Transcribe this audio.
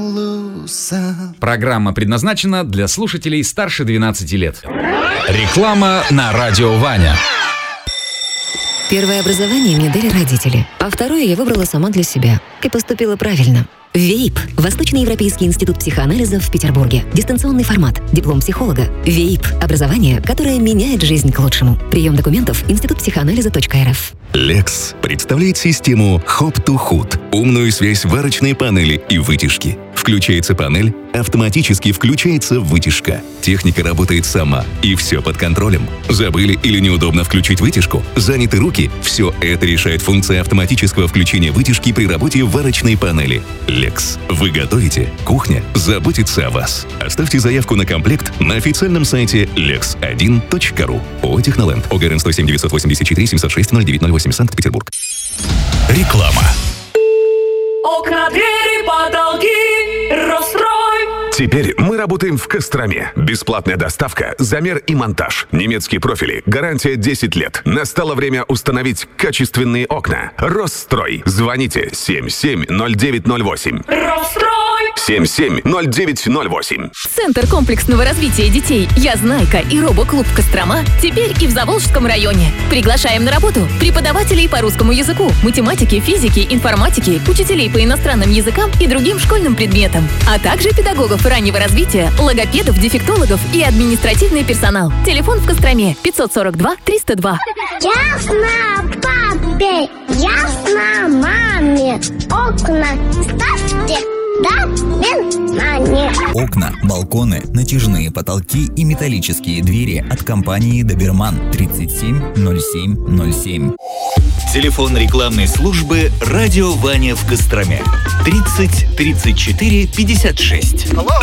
Программа предназначена для слушателей старше 12 лет. Реклама на радио Ваня. Первое образование мне дали родители, а второе я выбрала сама для себя. И поступила правильно. ВЕИП – Восточноевропейский институт психоанализа в Петербурге. Дистанционный формат. Диплом психолога. ВЕИП – образование, которое меняет жизнь к лучшему. Прием документов. Институтпсихоанализа.рф. Lex представляет систему Hop to Hood. Умную связь варочной панели и вытяжки. Включается панель, автоматически включается вытяжка. Техника работает сама, и все под контролем. Забыли или неудобно включить вытяжку? Заняты руки? Все это решает функция автоматического включения вытяжки при работе варочной панели. Lex. Вы готовите? Кухня заботится о вас. Оставьте заявку на комплект на официальном сайте lex1.ru. ООО «Техноленд». ОГРН 107 984 706 0908, Санкт-Петербург. Реклама. Окна, двери, потолки, Росстрой. Теперь мы работаем в Костроме. Бесплатная доставка, замер и монтаж. Немецкие профили, гарантия 10 лет. Настало время установить качественные окна. Росстрой. Звоните 770908. Росстрой. 770908. Центр комплексного развития детей «Язнайка» и робоклуб «Кострома» теперь и в Заволжском районе. Приглашаем на работу преподавателей по русскому языку, математике, физике, информатике, учителей по иностранным языкам и другим школьным предметам, а также педагогов раннего развития, логопедов, дефектологов и административный персонал. Телефон в Костроме 542 302. Ясно, папе, ясно, маме. Окна ставьте. Да, внимание! Окна, балконы, натяжные потолки и металлические двери от компании «Доберман» 370707. Телефон рекламной службы «Радио Ваня» в Костроме 30 34 56.